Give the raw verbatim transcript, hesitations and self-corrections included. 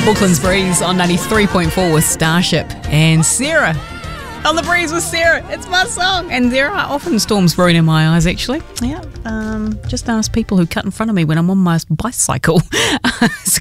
Brooklyn's Breeze on ninety-three point four with Starship. And Sarah on the breeze with Sarah. It's my song. And there are often storms brewing in my eyes, actually. Yeah. Um, just ask people who cut in front of me when I'm on my bicycle. It's